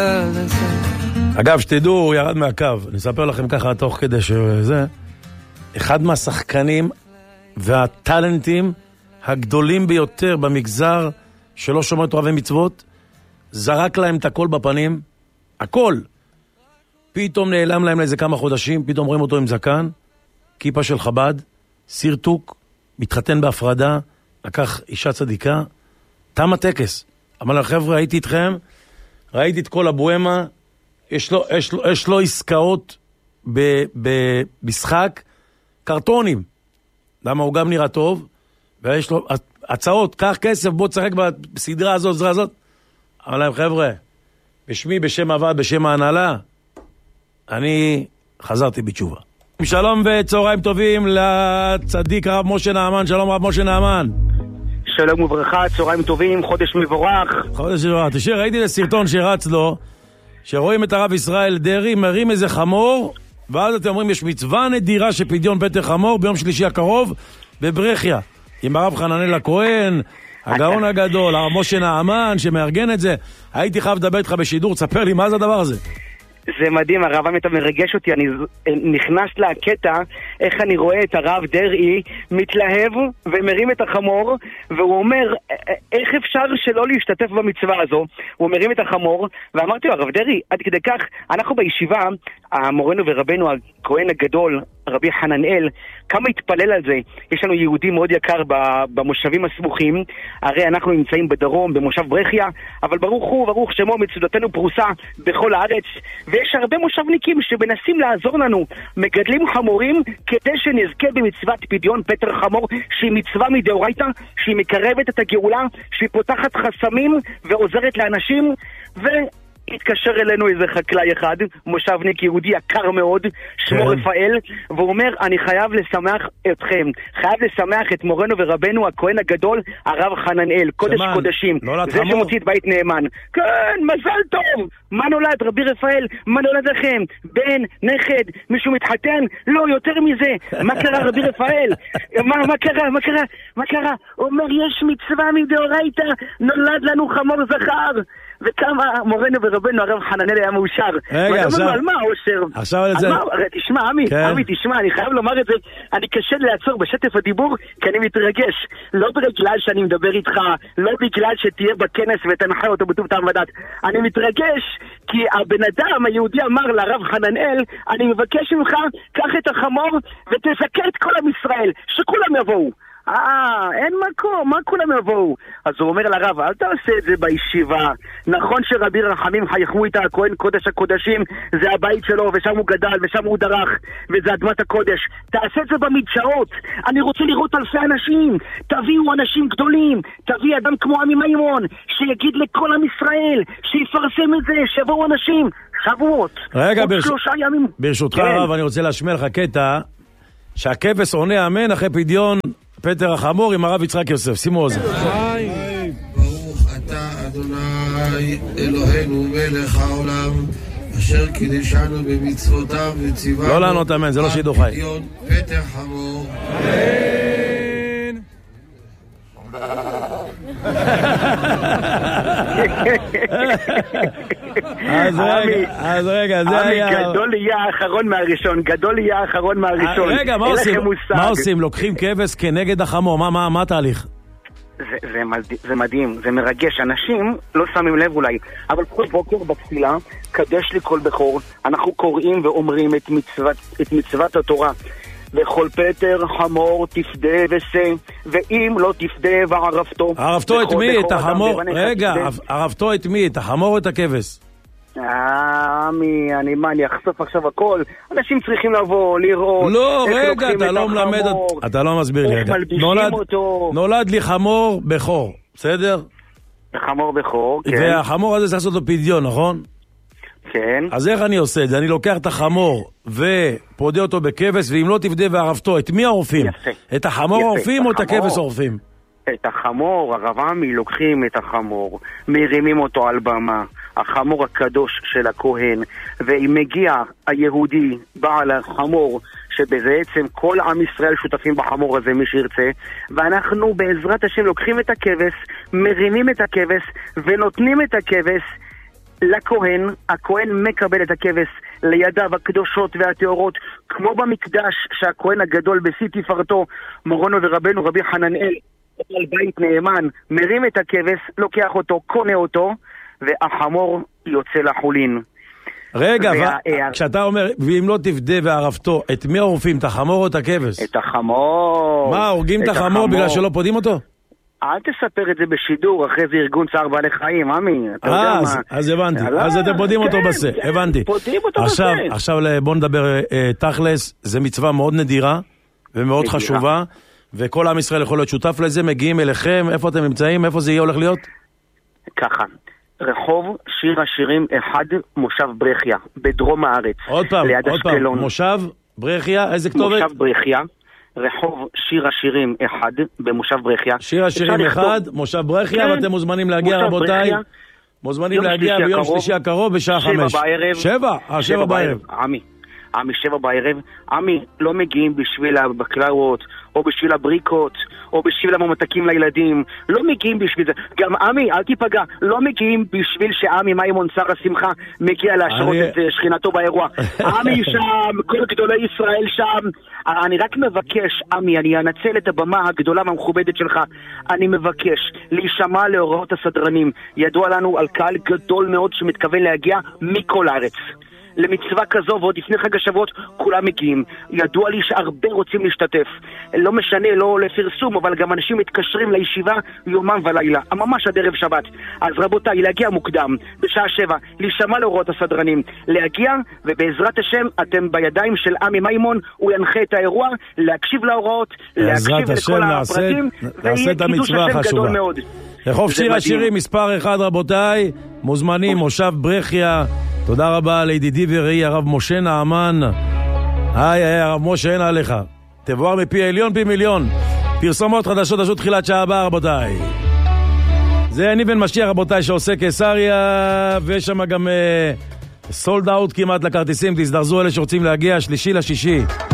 אגב, שתדעו, הוא ירד מהקו. אני אספר לכם ככה תוך כדי שזה. אחד מהשחקנים והטלנטים הגדולים ביותר במגזר שלא שומע תורה ומצוות, זרק להם את הכל בפנים, הכל. פתאום נעלם להם לאיזה כמה חודשים, פתאום רואים אותו עם זקן, כיפה של חב"ד, סרטוק, מתחתן בהפרדה, לקח אישה צדיקה, תם הטקס. אמר לה, חבר'ה, הייתי איתכם, ראיתי את כל הבוהמה, יש לו עסקאות במשחק קרטונים. למה הוא גם נראה טוב, ויש לו הצעות, קח כסף, בוא תשחק בסדרה הזאת, בסדרה הזאת. אמר להם, חבר'ה, בשמי, בשם הוועד, בשם ההנהלה, אני חזרתי בתשובה. שלום וצהריים טובים לצדיק הרב משה נעמן. שלום רב משה נעמן. שלום וברכה, צהריים טובים, חודש מבורך. חודש מבורך. תשאיר, ראיתי לסרטון שרץ לו, שרואים את הרב ישראל דרעי מרים איזה חמור, ואז אתם אומרים יש מצווה נדירה שפדיון פטר חמור ביום שלישי הקרוב בברכיה עם הרב חננאל הכהן, הגאון הגדול, הרב משה נעמן שמארגן את זה. הייתי חייב לדבר איתך בשידור, תספר לי מה זה הדבר הזה. זה מדהים, הרב אתה מרגש אותי, אני נכנס לקטע איך אני רואה את הרב דרעי מתלהב ומרים את החמור, והוא אומר איך אפשר שלא להשתתף במצווה הזו. הוא מרים את החמור, ואמרתי לו, הרב דרעי, עד כדי כך, אנחנו בישיבה, המורנו ורבנו הכהן הגדול, רבי חננאל, כמה התפלל על זה. יש לנו יהודי מאוד יקר במושבים הסמוכים, הרי אנחנו נמצאים בדרום, במושב ברכיה, אבל ברוך שמו מצודתנו פרוסה בכל הארץ, ויש הרבה מושבניקים שמנסים לעזור לנו, מגדלים חמורים כדי שנזכה במצוות פדיון פטר חמור, שהיא מצווה מדאורייתא, שהיא מקרבת את הגאולה, שהיא פותחת חסמים ועוזרת לאנשים. התקשר אלינו איזה חקלאי אחד, מושבניק יהודי יקר מאוד, שמו רפאל, והוא אומר, אני חייב לשמח אתכם, חייב לשמח את מורנו ורבנו הכהן הגדול, הרב חננאל, קודש קודשים, זה שמוציא את בית נאמן. כן, מזל טוב! מה נולד, רבי רפאל? מה נולד לכם? בן, נכד, מישהו מתחתן? לא, יותר מזה. מה קרה, רבי רפאל? מה קרה? הוא אומר, יש מצווה מדאורייתא, נולד לנו חמור זכר. וכמה מורנו ורבנו הרב חננאל היה מאושר. רגע, עכשיו... על מה האושר? עכשיו על זה... תשמע, עמי, תשמע, אני חייב לומר את זה, אני קשה לעצור בשטף הדיבור, כי אני מתרגש. לא בגלל שאני מדבר איתך, לא בגלל שתהיה בכנס ותנחה אותו בטוב טעם ודת. אני מתרגש, כי הבן אדם היהודי אמר לרב חננאל, אני מבקש ממך, קח את החמור ותזכה את כל עם ישראל, שכולם יבואו. אין מקום, מה כולם יבואו? אז הוא אומר לרב, אל תעשה את זה בישיבה. נכון שרבי רחמים חייכו איתה, הכהן קודש הקודשים, זה הבית שלו, ושם הוא גדל, ושם הוא דרך, וזה אדמת הקודש. תעשה את זה במדשאות. אני רוצה לראות אלפי אנשים. תביאו אנשים גדולים, תביא אדם כמו עמי מימון, שיגיד לכל עם ישראל, שיפרסם את זה, שיבואו אנשים. שבועות. רגע, ברשותך הרב, אני רוצה להשמיע לך קטע שהכבש עונה אמן אחרי פדיון פטר החמור עם הרב יצחק יוסף. שימו אוזן. ברוך אתה אדוני אלוהינו מלך העולם אשר קידשנו במצוותיו וציוונו לא לענות אמן, זה לא שידור חי. פדיון פטר חמור. אז רגע, זה היה... גדול יהיה האחרון מהראשון. רגע, מה עושים? לוקחים כבש כנגד החמור, מה התהליך? זה מדהים, זה מרגש. אנשים לא שמים לב אולי, אבל כל בוקר בתפילה, קדש לי כל בכור, אנחנו קוראים ואומרים את מצוות התורה. וכל פטר חמור תפדה ושא, ואם לא תפדה וערפתו. ערפתו את מי? את החמור? רגע, ערפתו את מי? את החמור או את הכבש? אני אחשוף עכשיו הכל. אנשים צריכים לבוא, לראות. לא, רגע, אתה לא מלמד, אתה לא מסביר לי. נולד לי חמור בכור, בסדר? חמור בכור, כן. והחמור הזה צריך לעשות לו פדיון, נכון? כן. אז איך אני עושה את זה? אני לוקח את החמור ופודה אותו בכבש, ואם לא תפדה וערפתו, את מי עורפים? את החמור עורפים או את הכבש עורפים? את החמור, הרב עמי, לוקחים את החמור, מרימים אותו על במה, החמור הקדוש של הכהן, ואם מגיע היהודי בעל החמור, שבעצם כל עם ישראל שותפים בחמור הזה, מי שירצה, ואנחנו בעזרת השם לוקחים את הכבש, מרימים את הכבש ונותנים את הכבש לכהן, הכהן מקבל את הכבש לידיו הקדושות והטהורות, כמו במקדש שהכהן הגדול בשיא תפארתו, מורנו ורבנו רבי חננאל, על בית נאמן, מרים את הכבש, לוקח אותו, קונה אותו, והחמור יוצא לחולין. רגע, כשאתה אומר, ואם לא תפדה וערפתו, את מי עורפים, את החמור או את הכבש? את החמור. מה, הורגים את החמור בגלל שלא פודים אותו? אל תספר את זה בשידור, אחרי זה ארגון צער בעלי חיים, עמי, אתה יודע מה. אז הבנתי, אז אתם פודים אותו בזה, הבנתי. פודים אותו בזה. עכשיו בוא נדבר תכלס, זה מצווה מאוד נדירה ומאוד חשובה, וכל עם ישראל יכול להיות שותף לזה, מגיעים אליכם, איפה אתם נמצאים, איפה זה יהיה הולך להיות? ככה, רחוב שיר השירים 1, מושב ברכיה, בדרום הארץ. עוד פעם, מושב ברכיה, איזה כתובת? מושב ברכיה. רחוב שיר השירים 1 במושב ברכיה. שיר השירים 1, מושב ברכיה, כן. ואתם מוזמנים להגיע רבותיי. מוזמנים להגיע ביום שלישי הקרוב בשעה 5. 7 בערב. עמי 7 בערב. עמי, לא מגיעים בשביל הבקלאות, או בשביל הבריקות, או בשביל הממתקים לילדים. לא מגיעים בשביל זה. גם עמי, אל תיפגע. לא מגיעים בשביל שעמי מימון שר השמחה מגיע להשרות את שכינתו באירוע. עמי שם, כל גדולי ישראל שם. אני רק מבקש, עמי, אני אנצל את הבמה הגדולה והמכובדת שלך. אני מבקש להישמע להוראות הסדרנים. ידוע לנו על קהל גדול מאוד שמתכוון להגיע מכל הארץ. למצווה כזו, ועוד לפני חג השבועות כולם מגיעים. ידוע לי שהרבה רוצים להשתתף. לא משנה, לא לפרסום, אבל גם אנשים מתקשרים לישיבה יומם ולילה, ממש עד ערב שבת. אז רבותיי, להגיע מוקדם, בשעה 7, להישמע להוראות הסדרנים, להגיע, ובעזרת השם אתם בידיים של עמי מימון, הוא ינחה את האירוע, להקשיב להוראות, להקשיב לכל הפרטים, ויהיה קידוש השם גדול מאוד. רחוב שיר השירים מספר 1 רבותיי, מוזמנים, מושב ברכיה. תודה רבה לידידי ורעי הרב משה נעמן. היי הרב משה, אין עליך, תבואר מפי עליון פי מיליון. פרסומות חדשות עשו תחילת שעה הבאה רבותיי. זה אני בן משיח רבותיי שעושה קיסריה, ויש שם גם סולד אאוט כמעט לכרטיסים, תזדרזו אלה שרוצים להגיע 3/6.